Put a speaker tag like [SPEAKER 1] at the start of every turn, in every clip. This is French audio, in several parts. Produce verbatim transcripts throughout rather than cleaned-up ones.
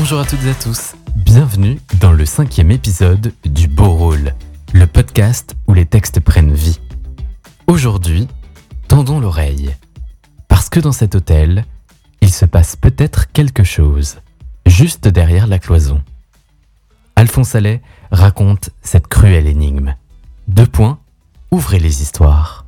[SPEAKER 1] Bonjour à toutes et à tous, bienvenue dans le cinquième épisode du Beau Rôle, le podcast où les textes prennent vie. Aujourd'hui, tendons l'oreille, parce que dans cet hôtel, il se passe peut-être quelque chose, juste derrière la cloison. Alphonse Allais raconte cette cruelle énigme. Deux points, ouvrez les histoires.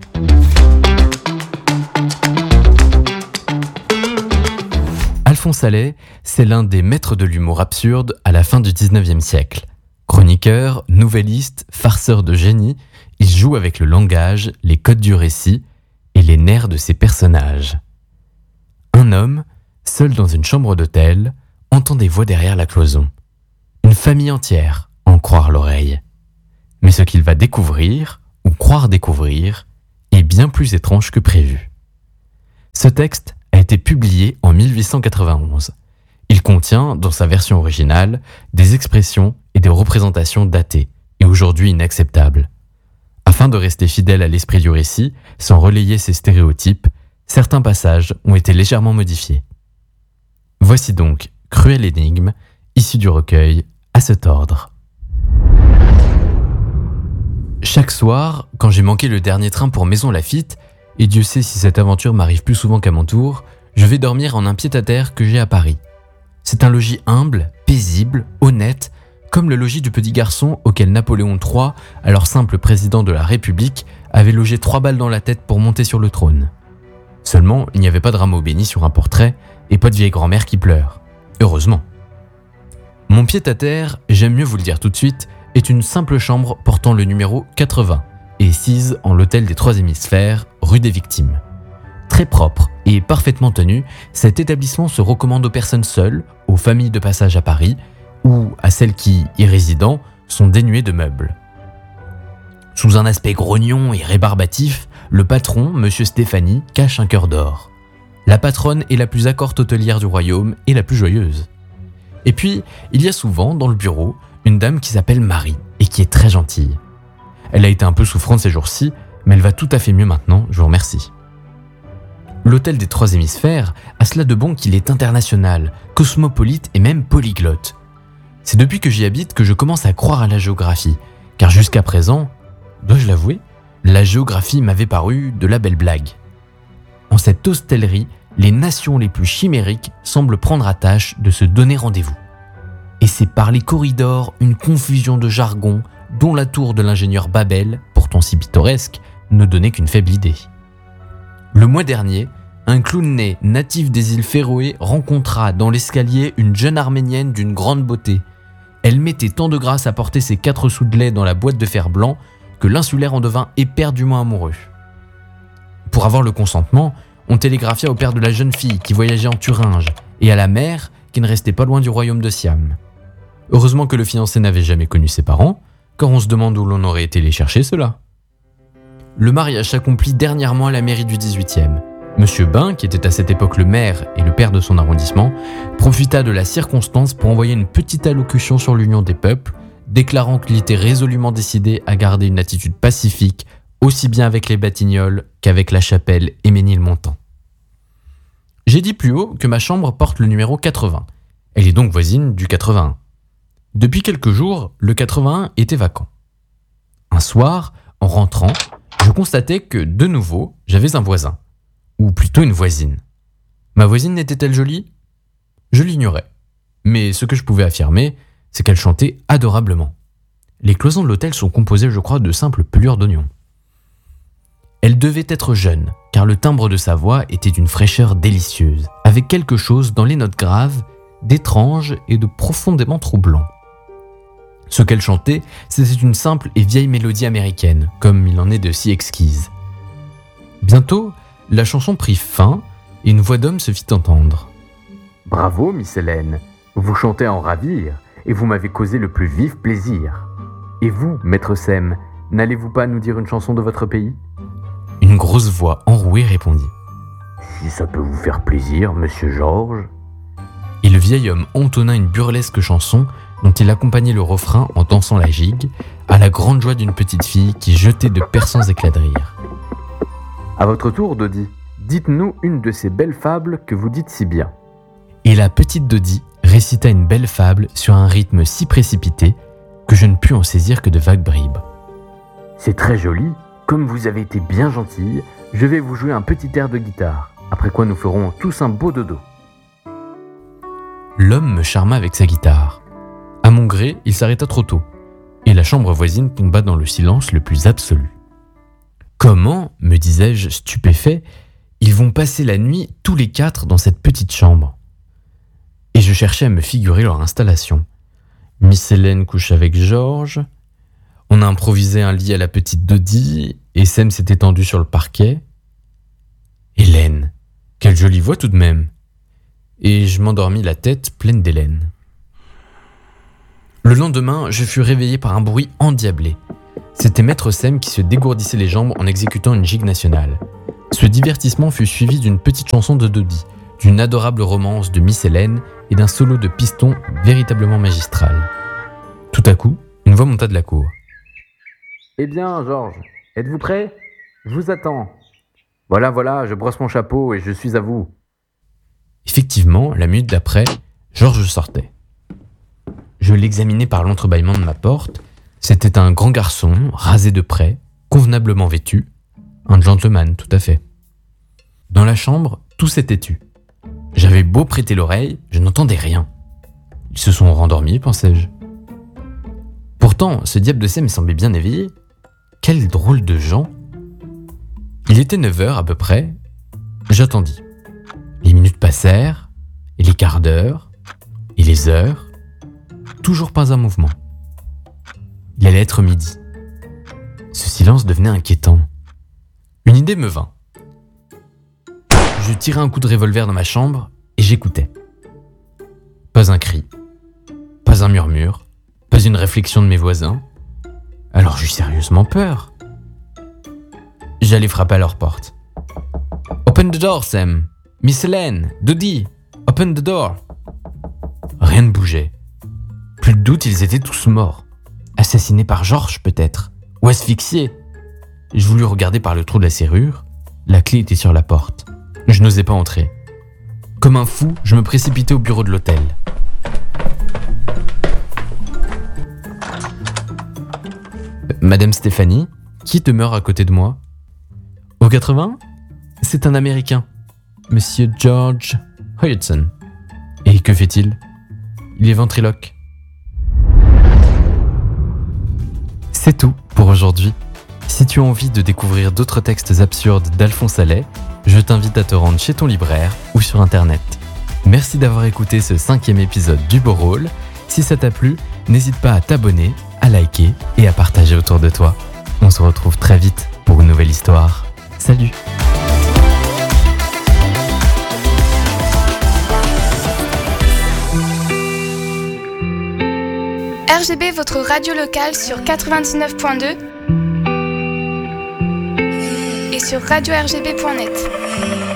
[SPEAKER 1] Alphonse Allais, c'est l'un des maîtres de l'humour absurde à la fin du dix-neuvième siècle. Chroniqueur, nouvelliste, farceur de génie, il joue avec le langage, les codes du récit et les nerfs de ses personnages. Un homme, seul dans une chambre d'hôtel, entend des voix derrière la cloison. Une famille entière, en croire l'oreille. Mais ce qu'il va découvrir, ou croire découvrir, est bien plus étrange que prévu. Ce texte a été publié en mille huit cent quatre-vingt-onze. Il contient, dans sa version originale, des expressions et des représentations datées et aujourd'hui inacceptables. Afin de rester fidèle à l'esprit du récit, sans relayer ses stéréotypes, certains passages ont été légèrement modifiés. Voici donc Cruelle énigme, issue du recueil À se tordre. Chaque soir, quand j'ai manqué le dernier train pour Maisons Laffitte, et Dieu sait si cette aventure m'arrive plus souvent qu'à mon tour, je vais dormir en un pied-à-terre que j'ai à Paris. C'est un logis humble, paisible, honnête, comme le logis du petit garçon auquel Napoléon trois, alors simple président de la République, avait logé trois balles dans la tête pour monter sur le trône. Seulement, il n'y avait pas de rameau béni sur un portrait et pas de vieille grand-mère qui pleure. Heureusement. Mon pied-à-terre, j'aime mieux vous le dire tout de suite, est une simple chambre portant le numéro quatre-vingts et sise en l'hôtel des Trois Hémisphères, rue des Victimes. Très propre et parfaitement tenu, cet établissement se recommande aux personnes seules, aux familles de passage à Paris ou à celles qui, y résidant, sont dénuées de meubles. Sous un aspect grognon et rébarbatif, le patron, Monsieur Stéphanie, cache un cœur d'or. La patronne est la plus accorte hôtelière du royaume et la plus joyeuse. Et puis, il y a souvent, dans le bureau, une dame qui s'appelle Marie et qui est très gentille. Elle a été un peu souffrante ces jours-ci, mais elle va tout à fait mieux maintenant, je vous remercie. L'hôtel des Trois Hémisphères a cela de bon qu'il est international, cosmopolite et même polyglotte. C'est depuis que j'y habite que je commence à croire à la géographie, car jusqu'à présent, dois-je l'avouer, la géographie m'avait paru de la belle blague. En cette hostellerie, les nations les plus chimériques semblent prendre à tâche de se donner rendez-vous. Et c'est par les corridors une confusion de jargon dont la tour de l'ingénieur Babel, pourtant si pittoresque, ne donnait qu'une faible idée. Le mois dernier, un clown né natif des îles Féroé rencontra dans l'escalier une jeune arménienne d'une grande beauté. Elle mettait tant de grâce à porter ses quatre sous de lait dans la boîte de fer blanc que l'insulaire en devint éperdument amoureux. Pour avoir le consentement, on télégraphia au père de la jeune fille qui voyageait en Thuringe et à la mère qui ne restait pas loin du royaume de Siam. Heureusement que le fiancé n'avait jamais connu ses parents, car on se demande où l'on aurait été les chercher ceux-là. Le mariage s'accomplit dernièrement à la mairie du dix-huitième. Monsieur Bain, qui était à cette époque le maire et le père de son arrondissement, profita de la circonstance pour envoyer une petite allocution sur l'union des peuples, déclarant qu'il était résolument décidé à garder une attitude pacifique, aussi bien avec les Batignolles qu'avec la Chapelle et Ménilmontant. J'ai dit plus haut que ma chambre porte le numéro quatre-vingts. Elle est donc voisine du quatre-vingt-un. Depuis quelques jours, le quatre-vingt-un était vacant. Un soir, en rentrant, je constatais que, de nouveau, j'avais un voisin. Ou plutôt une voisine. Ma voisine n'était-elle jolie ? Je l'ignorais. Mais ce que je pouvais affirmer, c'est qu'elle chantait adorablement. Les cloisons de l'hôtel sont composées, je crois, de simples pelures d'oignons. Elle devait être jeune, car le timbre de sa voix était d'une fraîcheur délicieuse, avec quelque chose dans les notes graves, d'étrange et de profondément troublant. Ce qu'elle chantait, c'était une simple et vieille mélodie américaine, comme il en est de si exquises. Bientôt, la chanson prit fin et une voix d'homme se fit entendre.
[SPEAKER 2] « Bravo, Miss Hélène, vous chantez à en ravir et vous m'avez causé le plus vif plaisir. Et vous, maître Sem, n'allez-vous pas nous dire une chanson de votre pays ?»
[SPEAKER 1] Une grosse voix enrouée répondit.
[SPEAKER 2] « Si ça peut vous faire plaisir, monsieur Georges. »
[SPEAKER 1] Et le vieil homme entonna une burlesque chanson dont il accompagnait le refrain en dansant la gigue, à la grande joie d'une petite fille qui jetait de perçants éclats de rire.
[SPEAKER 2] « À votre tour, Dodi, dites-nous une de ces belles fables que vous dites si bien. »
[SPEAKER 1] Et la petite Dodi récita une belle fable sur un rythme si précipité que je ne pus en saisir que de vagues bribes.
[SPEAKER 2] C'est très joli. Comme vous avez été bien gentille, je vais vous jouer un petit air de guitare, après quoi nous ferons tous un beau dodo.
[SPEAKER 1] L'homme me charma avec sa guitare. À mon gré, il s'arrêta trop tôt, et la chambre voisine tomba dans le silence le plus absolu. Comment, me disais-je stupéfait, ils vont passer la nuit tous les quatre dans cette petite chambre? Et je cherchais à me figurer leur installation. Miss Hélène couche avec Georges, on a improvisé un lit à la petite Dodie, et Sam s'est étendu sur le parquet. Hélène, quelle jolie voix tout de même! Et je m'endormis la tête pleine d'Hélène. Le lendemain, je fus réveillé par un bruit endiablé. C'était Maître Sem qui se dégourdissait les jambes en exécutant une gigue nationale. Ce divertissement fut suivi d'une petite chanson de Dodie, d'une adorable romance de Miss Hélène et d'un solo de piston véritablement magistral. Tout à coup, une voix monta de la cour.
[SPEAKER 2] « Eh bien, Georges, êtes-vous prêt? Je vous attends. Voilà, voilà, je brosse mon chapeau et je suis à vous. »
[SPEAKER 1] Effectivement, la minute d'après, Georges sortait. Je l'examinais par l'entrebâillement de ma porte. C'était un grand garçon, rasé de près, convenablement vêtu. Un gentleman, tout à fait. Dans la chambre, tout s'était tu. J'avais beau prêter l'oreille, je n'entendais rien. Ils se sont rendormis, pensais-je. Pourtant, ce diable de Sem semblait bien éveillé. Quel drôle de gens! Il était neuf heures à peu près. J'attendis. Les minutes passèrent, et les quarts d'heure, et les heures. Toujours pas un mouvement. Il allait être midi. Ce silence devenait inquiétant. Une idée me vint. Je tirai un coup de revolver dans ma chambre et j'écoutais. Pas un cri, pas un murmure, pas une réflexion de mes voisins. Alors j'eus sérieusement peur. J'allais frapper à leur porte. « Open the door, Sam! Miss Hélène! Dodie! Open the door !» Rien ne bougeait. Plus de doute, ils étaient tous morts. Assassinés par Georges, peut-être. Ou asphyxiés. Je voulus regarder par le trou de la serrure. La clé était sur la porte. Je n'osais pas entrer. Comme un fou, je me précipitai au bureau de l'hôtel. Madame Stéphanie, qui demeure à côté de moi? Au quatre-vingts? C'est un Américain. Monsieur George Hudson. Et que fait-il? Il est ventriloque. C'est tout pour aujourd'hui. Si tu as envie de découvrir d'autres textes absurdes d'Alphonse Allais, je t'invite à te rendre chez ton libraire ou sur internet. Merci d'avoir écouté ce cinquième épisode du Beau Rôle. Si ça t'a plu, n'hésite pas à t'abonner, à liker et à partager autour de toi. On se retrouve très vite pour une nouvelle histoire. Salut!
[SPEAKER 3] R G B, votre radio locale sur quatre-vingt-dix-neuf point deux et sur radio r g b point net.